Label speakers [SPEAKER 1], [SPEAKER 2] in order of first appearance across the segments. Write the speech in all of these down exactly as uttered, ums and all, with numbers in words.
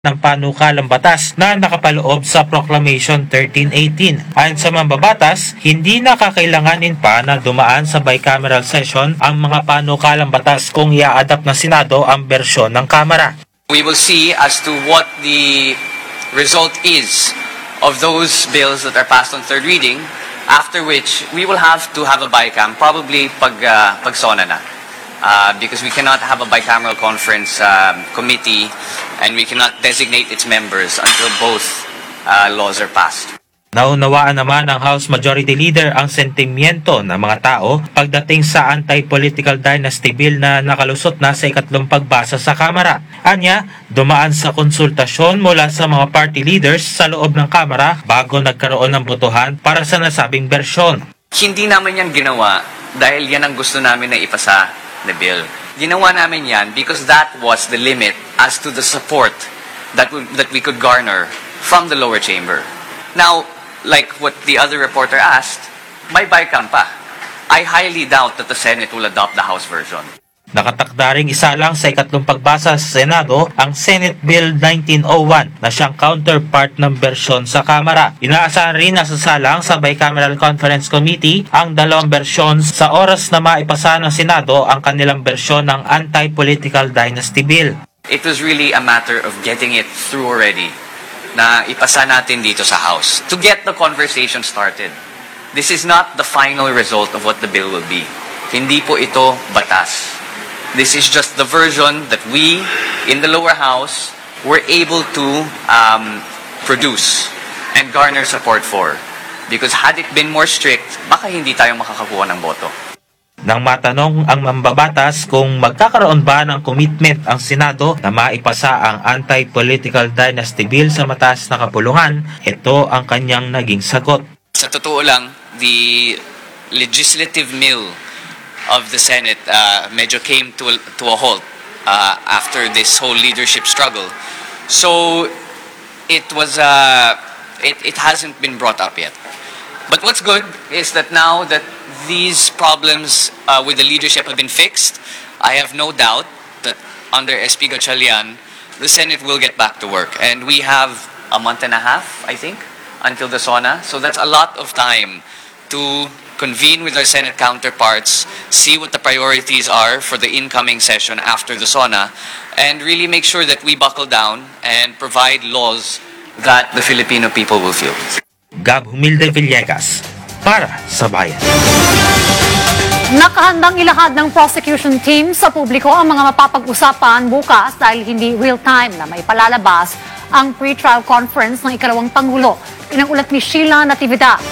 [SPEAKER 1] ng panukalang batas na nakapaloob sa Proclamation thirteen eighteen. Ayon sa mambabatas, hindi na kakailanganin pa na dumaan sa bicameral session ang mga panukalang batas kung i-adapt ng Senado ang bersyon ng Kamara.
[SPEAKER 2] We will see as to what the result is of those bills that are passed on third reading, after which we will have to have a bicam, probably pag, uh, pag SONA na. Uh, because we cannot have a bicameral conference um, committee and we cannot designate its members until both uh, laws are passed.
[SPEAKER 1] Naunawaan naman ng House Majority Leader ang sentimiento ng mga tao pagdating sa anti-political dynasty bill na nakalusot na sa ikatlong pagbasa sa Kamara. Anya, dumaan sa konsultasyon mula sa mga party leaders sa loob ng Kamara bago nagkaroon ng botohan para sa nasabing bersyon.
[SPEAKER 2] Hindi namin yan ginawa dahil yan ang gusto namin na ipasa the bill. Ginawa namin yan because that was the limit as to the support that we, that we could garner from the lower chamber. Now, like what the other reporter asked, may bicam pa. I highly doubt that the Senate will adopt the House version.
[SPEAKER 1] Nakatakda ring isa lang sa ikatlong pagbasa sa Senado ang Senate Bill nineteen oh one na siyang counterpart ng bersyon sa Kamara. Inaasahan rin na sasalang sa Bicameral Conference Committee ang dalawang bersyon sa oras na maipasa ng Senado ang kanilang bersyon ng anti-political dynasty bill.
[SPEAKER 2] It was really a matter of getting it through already na ipasa natin dito sa House to get the conversation started. This is not the final result of what the bill will be. Hindi po ito batas. This is just the version that we, in the lower house, were able to um, produce and garner support for. Because had it been more strict, baka hindi tayo makakakuha ng boto.
[SPEAKER 1] Nang matanong ang mambabatas kung magkakaroon ba ng commitment ang Senado na maipasa ang anti-political dynasty bill sa mataas na kapulungan, ito ang kanyang naging sagot.
[SPEAKER 2] Sa totoo lang, the legislative mill of the Senate uh, medyo came to a, to a halt uh, after this whole leadership struggle. So it was uh, it, it hasn't been brought up yet. But what's good is that now that these problems uh, with the leadership have been fixed, I have no doubt that under S P Gatchalian, the Senate will get back to work. And we have a month and a half, I think, until the SONA. So that's a lot of time to convene with our Senate counterparts, see what the priorities are for the incoming session after the SONA, and really make sure that we buckle down and provide laws that the Filipino people will feel.
[SPEAKER 1] Gab Humilde Villegas, para sa Bayan.
[SPEAKER 3] Nakahandang ilahad ng prosecution team sa publiko ang mga mapapag-usapan bukas dahil hindi real-time na may palalabas ang pre-trial conference ng ikalawang Pangulo. Inangulat ni Sheila Natividad.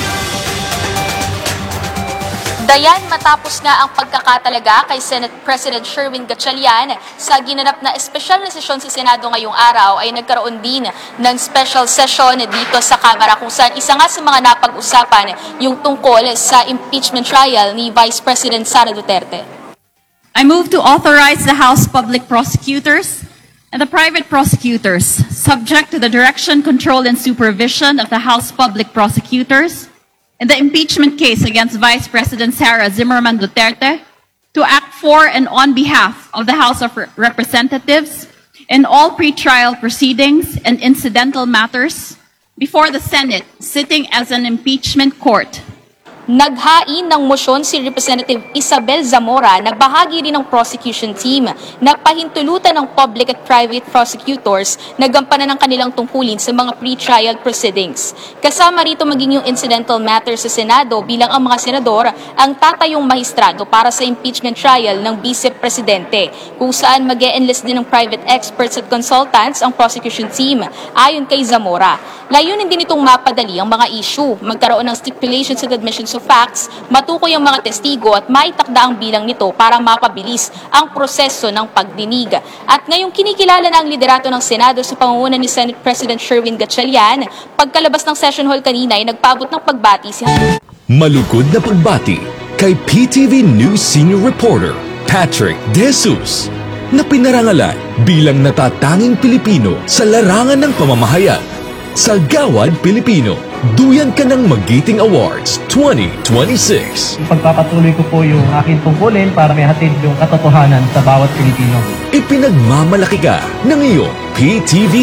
[SPEAKER 4] Dayan matapos nga ang pagkakatalaga kay Senate President Sherwin Gatchalian sa ginanap na espesyal na sesyon sa Senado ngayong araw ay nagkaroon din ng special session dito sa Kamara kung saan isa nga sa mga napag-usapan yung tungkol sa impeachment trial ni Vice President Sara Duterte.
[SPEAKER 5] I move to authorize the House Public Prosecutors and the private prosecutors, subject to the direction, control, and supervision of the House Public Prosecutors, in the impeachment case against Vice President Sara Zimmerman Duterte, to act for and on behalf of the House of Representatives in all pre-trial proceedings and incidental matters before the Senate sitting as an impeachment court.
[SPEAKER 4] Naghain ng mosyon si Representative Isabel Zamora, nagbahagi rin ng prosecution team na pahintulutan ng public at private prosecutors na gampanan ng kanilang tungkulin sa mga pre-trial proceedings. Kasama rito maging yung incidental matters sa Senado bilang ang mga senador ang tatayong mahistrado para sa impeachment trial ng Vice Presidente, kung saan mag-e-enlist din ng private experts at consultants ang prosecution team ayon kay Zamora. Layunin din itong mapadali ang mga issue, magkaroon ng stipulations at admissions of facts, matukoy ang mga testigo at maitakda ang bilang nito para mapabilis ang proseso ng pagdinig. At ngayong kinikilala na ang liderato ng Senado sa pangunguna ni Senate President Sherwin Gatchalian, pagkalabas ng session hall kanina ay nagpaabot ng pagbati si
[SPEAKER 6] Malugod na pagbati kay P T V News Senior Reporter Patrick De Jesus na pinarangalan bilang natatanging Pilipino sa larangan ng pamamahayag. Sa Gawad Pilipino, duyan ka ng Magiting Awards twenty twenty-six.
[SPEAKER 7] Pagpapatuloy ko po yung aking tungkulin para may hatid yung katotohanan sa bawat Pilipino.
[SPEAKER 6] Ipinagmamalaki ka ng iyong P T V